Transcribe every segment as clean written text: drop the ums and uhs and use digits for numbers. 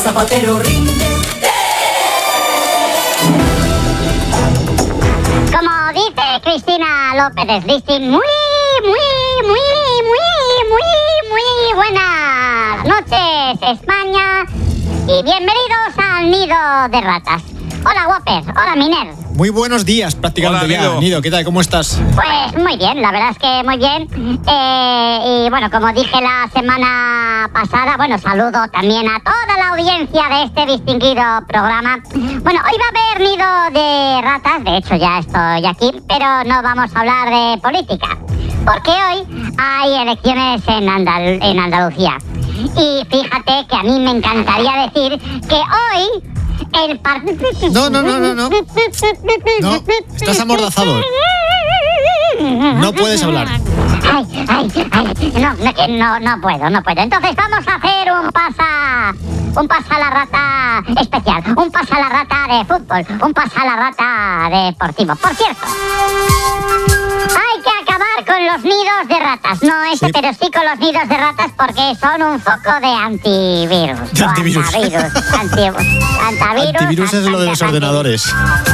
zapatero rinde. Como dice Cristina López Listing, muy buenas noches, España, y bienvenidos al Nido de Ratas. Hola, Whopper. Hola, Miner. Muy buenos días, prácticamente. Hola, ya. Nido, ¿qué tal? ¿Cómo estás? Pues muy bien, la verdad es que muy bien. Y bueno, como dije la semana pasada, bueno, saludo también a toda la audiencia de este distinguido programa. Bueno, hoy va a haber Nido de Ratas, de hecho ya estoy aquí, pero no vamos a hablar de política, porque hoy hay elecciones en Andalucía. Y fíjate que a mí me encantaría decir que hoy el partido... No, estás amordazado. No puedes hablar. No puedo. Entonces vamos a hacer un pasa a la rata especial, un pasa a la rata de fútbol, un pasa a la rata deportivo. Por cierto, hay que acabar con los nidos de ratas. No ese, sí, pero sí con los nidos de ratas, porque son un foco de antivirus. De antivirus. Antivirus es lo de los ordenadores.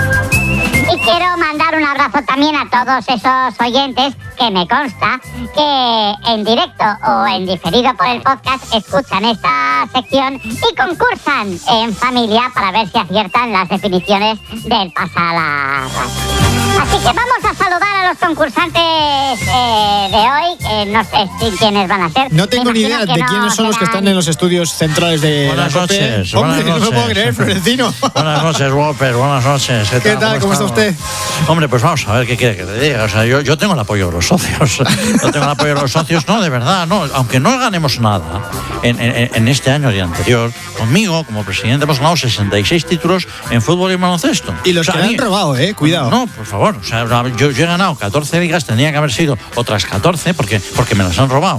Y quiero mandar un abrazo también a todos esos oyentes que me consta que en directo o en diferido por el podcast escuchan esta sección y concursan en familia para ver si aciertan las definiciones del pasa a la rata. Así que vamos a saludar a los concursantes de hoy, que no sé quiénes van a ser. No tengo ni idea de quiénes son los que están en los estudios centrales de Buenas la noches. Hombre, buenas no me puedo creer, Florentino. Buenas noches, Whopper, buenas noches. ¿Qué tal? ¿Cómo está usted? Hombre, pues vamos a ver qué quiere que te diga. O sea, yo tengo el apoyo de los socios. Yo tengo el apoyo de los socios, no, de verdad, no. Aunque no ganemos nada en este año y anterior, conmigo, como presidente, hemos ganado 66 títulos en fútbol y baloncesto. Y los que han robado, cuidado. No, por favor. O sea, yo he ganado 14 ligas, tendría que haber sido otras 14 porque me las han robado.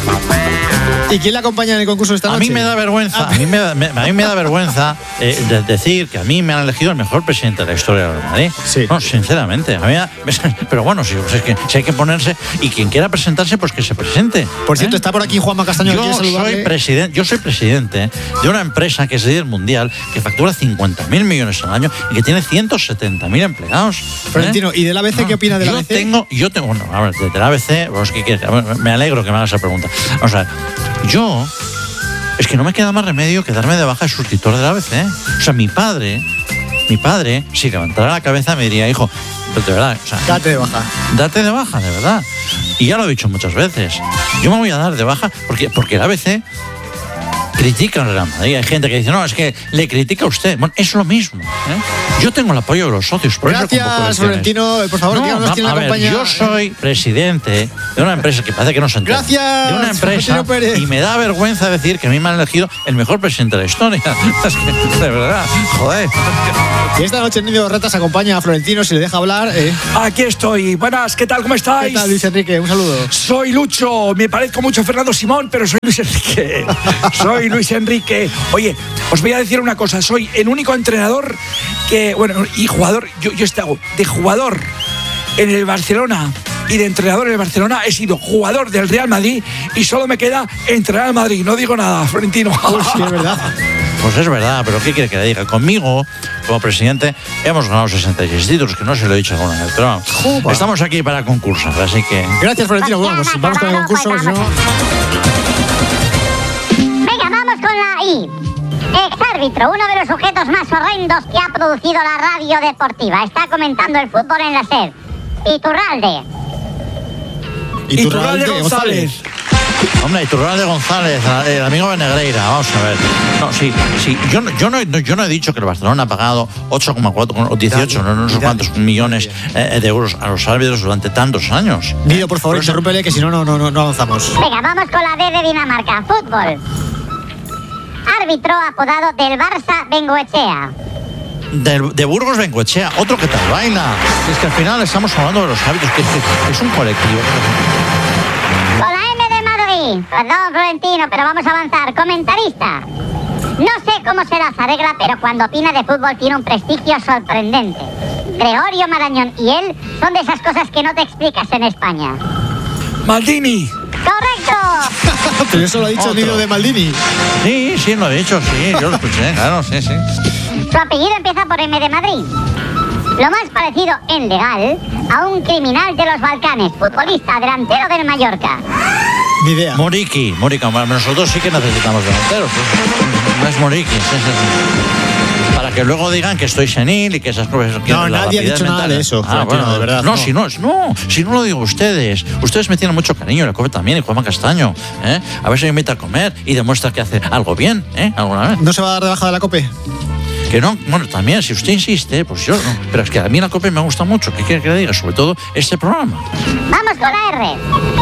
¿Y quién le acompaña en el concurso esta noche? A mí me da vergüenza, a mí me da vergüenza decir que a mí me han elegido el mejor presidente de la historia del Real Madrid. Sí. No, sinceramente. Pero bueno, si hay que ponerse, y quien quiera presentarse, pues que se presente. Por cierto, está por aquí Juanma Castaño. Yo soy presidente de una empresa que es líder mundial, que factura 50.000 millones al año y que tiene 170.000 empleados. Florentino, ¿y del ABC qué opina del ABC? Yo tengo, bueno, a ver, del ABC, pues, ¿qué quieres? Me alegro que me hagas esa pregunta. Vamos a ver, es que no me queda más remedio que darme de baja de suscriptor del ABC. O sea, mi padre, si levantara la cabeza me diría, hijo, de verdad, o sea, date de baja. Date de baja, de verdad. Y ya lo he dicho muchas veces. Yo me voy a dar de baja porque el ABC critica al Real Madrid. Hay gente que dice, no, es que le critica a usted. Bueno, es lo mismo. Yo tengo el apoyo de los socios. Por gracias, Florentino. Por favor, díganos quién le acompaña. Yo soy presidente de una empresa que parece que no se entiende. Gracias, de una empresa. Y me da vergüenza decir que a mí me han elegido el mejor presidente de la historia. Es que, de verdad, joder. Y esta noche en Nido de Ratas acompaña a Florentino, si le deja hablar. Aquí estoy. Buenas, ¿qué tal? ¿Cómo estáis? ¿Qué tal, Luis Enrique? Un saludo. Soy Lucho. Me parezco mucho a Fernando Simón, pero soy Luis Enrique. Soy Luis Enrique. Oye, os voy a decir una cosa. Soy el único entrenador que, bueno, y jugador. Yo hago de jugador en el Barcelona y de entrenador en el Barcelona. He sido jugador del Real Madrid y solo me queda entrenar al Madrid. No digo nada, Florentino. Pues sí, es verdad. Pues es verdad, pero ¿qué quiere que le diga? Conmigo, como presidente, hemos ganado 66 títulos, que no se lo he dicho alguna vez, pero estamos aquí para concursar, así que... Gracias, Florentino. Bueno, pues vamos con el concurso. Venga, vamos con la I. Exárbitro, uno de los sujetos más horrendos que ha producido la radio deportiva. Está comentando el fútbol en la SER. Iturralde González. Hombre, Iturralde González, el amigo de Negreira, vamos a ver. No, sí. Yo no he dicho que el Barcelona ha pagado 8,4 o 18, no sé cuántos millones de euros a los árbitros durante tantos años. Nido, por favor, interrúmpele, que si no avanzamos. Venga, vamos con la D de Dinamarca. Fútbol. Árbitro apodado del Barça, Bengoechea. De Burgos, Bengoechea, otro que tal baila. Es que al final estamos hablando de los árbitros, que es un colectivo. Con la M de Madrid. Perdón, Florentino, pero vamos a avanzar. Comentarista. No sé cómo se las arregla, pero cuando opina de fútbol tiene un prestigio sorprendente. Gregorio Marañón y él son de esas cosas que no te explicas en España. Maldini. ¡Correcto! Pero eso lo ha dicho Otro. Nido de Maldini. Sí, lo he dicho, sí, yo lo escuché, claro, sí. Su apellido empieza por M de Madrid. Lo más parecido en legal a un criminal de los Balcanes, futbolista, delantero del Mallorca. Ni idea. Moriki, nosotros sí que necesitamos delanteros. No es Moriki, sí. Para que luego digan que estoy senil y que esas cosas... No, nadie ha dicho nada de eso, Florentino, de verdad. No, si no lo digo ustedes. Ustedes me tienen mucho cariño, le come también, y Juanma Castaño. A ver si me invita a comer y demuestra que hace algo bien, alguna vez. ¿No se va a dar de baja de la COPE? Que no, bueno, también, si usted insiste, pues yo no. Pero es que a mí la COPE me gusta mucho, ¿qué quiere que le diga? Sobre todo este programa. Vamos con la R.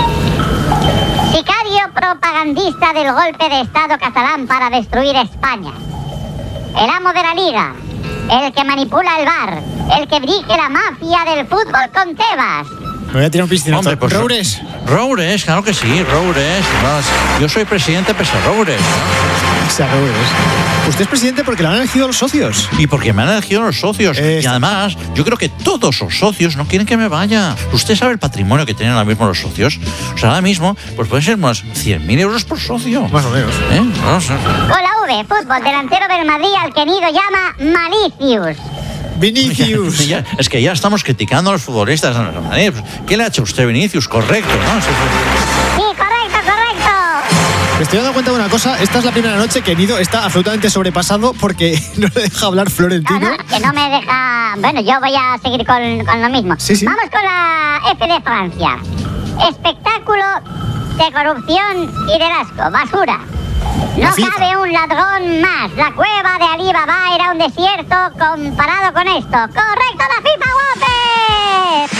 Sicario propagandista del golpe de Estado catalán para destruir España. El amo de la Liga. El que manipula el VAR. El que dirige la mafia del fútbol con Tebas. Me voy a tirar un piscinazo. Hombre, pues, Roures. Roures, claro que sí, Roures. Yo soy presidente pese a Roures, ¿no? O sea, Roures. Usted es presidente porque lo han elegido los socios. Y porque me han elegido los socios. Y además, yo creo que todos los socios no quieren que me vaya. ¿Usted sabe el patrimonio que tienen ahora mismo los socios? O sea, ahora mismo, pues pueden ser unos 100.000 euros por socio. Más o menos. No sé. Con la V, fútbol, delantero del Madrid al que Nido llama Malicius. Vinicius. Es que ya estamos criticando a los futbolistas. ¿Qué le ha hecho usted, Vinicius? Correcto, ¿no? Sí, correcto. Me estoy dando cuenta de una cosa. Esta es la primera noche que Nido está absolutamente sobrepasado porque no le deja hablar Florentino. Que no me deja... Bueno, yo voy a seguir con lo mismo. Sí. Vamos con la F de Francia. Espectáculo de corrupción y de asco. Basura. No cabe un ladrón más. La cueva de Ali Baba era un desierto comparado con esto. ¡Correcto, la FIFA, guape!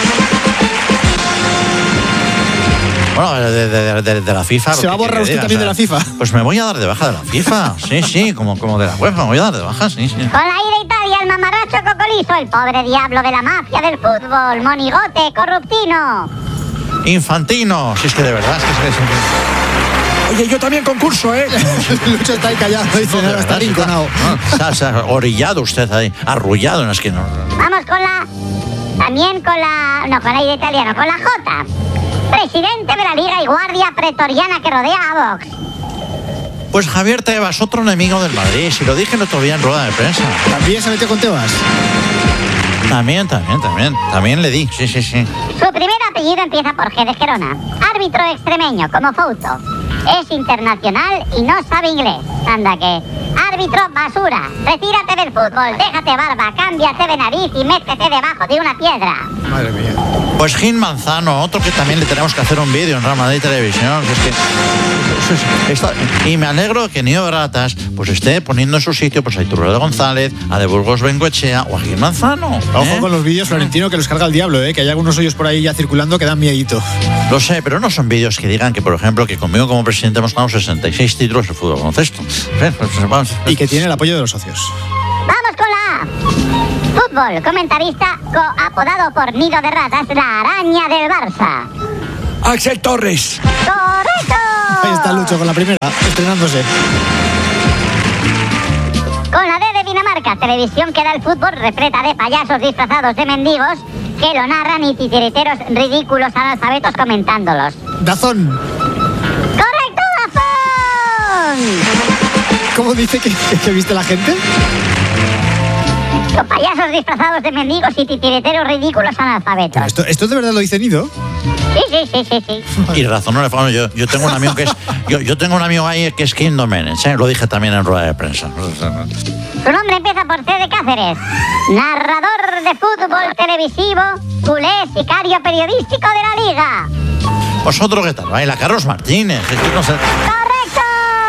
Bueno, de la FIFA... ¿Se va a borrar usted también de la FIFA? Pues me voy a dar de baja de la FIFA. Sí, como de la UEFA, me voy a dar de baja, sí. Con la I de Italia, el mamarracho cocolizo, el pobre diablo de la mafia del fútbol, monigote, corruptino. Infantino, si es que de verdad, Oye, yo también concurso, ¿eh? Lucho está ahí callado, dice, no, está rinconado. Se ha orillado usted ahí, arrullado en la esquina. Vamos con la... También con la... No, con la I de italiano, con la J. Presidente de la Liga y guardia pretoriana que rodea a Vox. Pues Javier Tebas, otro enemigo del Madrid. Si lo dije el otro día en rueda de prensa. ¿También se metió con Tebas? También le di, sí. Su primer apellido empieza por G de Gerona. Árbitro extremeño, como Fouto. Es internacional y no sabe inglés. Anda que... Árbitro basura. Retírate del fútbol, déjate barba, cámbiate de nariz y métete debajo de una piedra. Madre mía. Pues Gil Manzano, otro que también le tenemos que hacer un vídeo en Real Madrid Televisión. Y me alegro que Nido de Ratas pues esté poniendo en su sitio pues a Iturralde González, a de Burgos Bengoechea o a Gil Manzano. Ojo con los vídeos, Florentino, que los carga el diablo, que hay algunos hoyos por ahí ya circulando que dan miedito. Lo sé, pero no son vídeos que digan que, por ejemplo, que conmigo como presidente hemos ganado 66 títulos de fútbol baloncesto. Y que tiene el apoyo de los socios. Vamos con la A. Fútbol, comentarista apodado por Nido de Ratas, la araña del Barça. Axel Torres. ¡Correcto! Ahí está Lucho con la primera, estrenándose. Con la D de Dinamarca, televisión que da el fútbol repleta de payasos disfrazados de mendigos que lo narran y titiriteros ridículos analfabetos comentándolos. Dazón. ¡Correcto, Dazón! ¿Cómo dice que viste la gente? Con payasos disfrazados de mendigos y titiriteros ridículos analfabetos. ¿Esto de verdad lo dice Nido? Sí. Y razón no le falta. Yo tengo un amigo que es... Yo tengo un amigo ahí que es Kim Domenech, lo dije también en rueda de prensa. Su nombre empieza por C de Cáceres. Narrador de fútbol televisivo, culé, sicario periodístico de la Liga. ¿Vosotros qué tal? Baila Carlos Martínez. Es que no sé... ¡Correcto!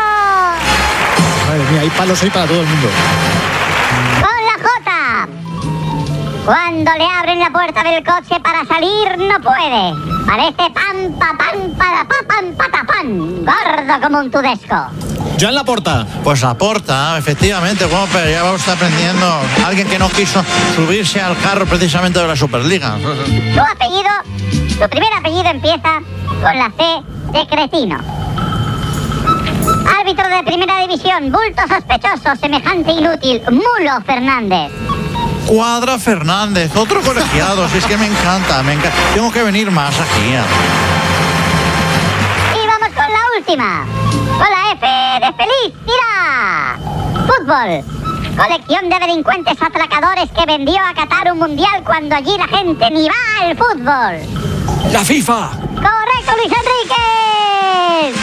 Madre mía, hay palos hoy para todo el mundo. Con la J. Cuando le abren la puerta del coche para salir, no puede. Parece pan, patapán. Gordo como un tudesco. Joan Laporta. Pues Laporta, efectivamente, bueno, pero ya vamos aprendiendo. Alguien que no quiso subirse al carro precisamente de la Superliga. Su primer apellido empieza con la C de cretino. Árbitro de primera división, bulto sospechoso, semejante inútil, Mulo Fernández. Cuadra Fernández, otro colegiado, si es que me encanta. Tengo que venir más aquí. Y vamos con la última. Con la F de felicidad. Fútbol. Colección de delincuentes atracadores que vendió a Qatar un mundial cuando allí la gente ni va al fútbol. La FIFA. ¡Correcto, Luis Enrique!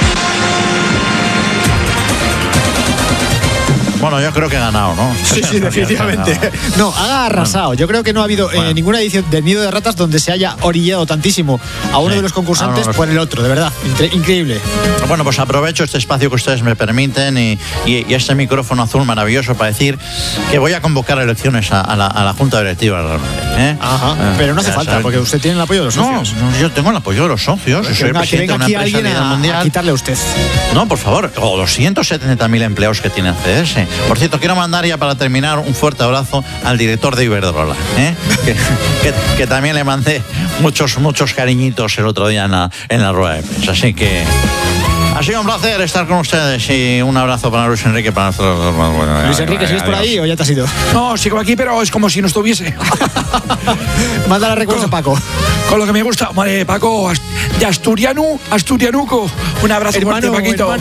Bueno, yo creo que he ganado, ¿no? Sí, definitivamente. No, ha arrasado. Yo creo que no ha habido ninguna edición del Nido de Ratas donde se haya orillado tantísimo a uno de los concursantes por el otro, de verdad. Increíble. Bueno, pues aprovecho este espacio que ustedes me permiten y este micrófono azul maravilloso para decir que voy a convocar elecciones a la Junta Directiva. Ajá, pero no hace falta, porque usted tiene el apoyo de los socios. No, yo tengo el apoyo de los socios. Soy el presidente de una empresa a nivel mundial. A quitarle a usted. No, por favor, los 170.000 empleados que tiene CS. Por cierto, quiero mandar ya para terminar un fuerte abrazo al director de Iberdrola, que también le mandé muchos cariñitos el otro día en la rueda de prensa. Así que ha sido un placer estar con ustedes y un abrazo para Luis Enrique. Luis Enrique, ¿sigues por ahí o ya te has ido? No, sigo aquí, pero es como si no estuviese. Mándale recuerdos a Paco. Con lo que me gusta, Paco, de Asturianuco. Un abrazo fuerte, Paquito.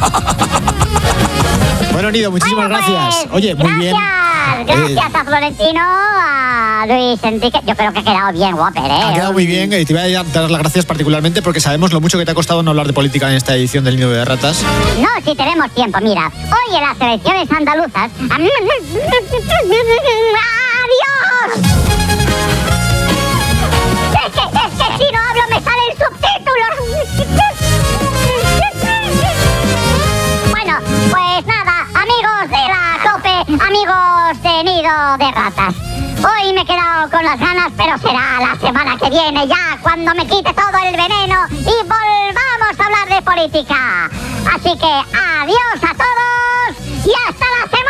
Bueno, Nido, muchísimas gracias. Oye, muy bien. Gracias a Florentino, a Luis Enrique. Yo creo que ha quedado bien, Whopper, ¿eh? Ha quedado muy bien y te voy a dar las gracias particularmente porque sabemos lo mucho que te ha costado no hablar de política en esta edición del Nido de Ratas. No, si tenemos tiempo, mira. Hoy en las elecciones andaluzas... ¡Adiós! Es que si no hablo me salen subtítulos. Bueno, pues nada, amigos de la COPE, amigos de Nido de Ratas. Hoy me he quedado con las ganas, pero será la semana que viene ya, cuando me quite todo el veneno y volvamos a hablar de política. Así que adiós a todos y hasta la semana.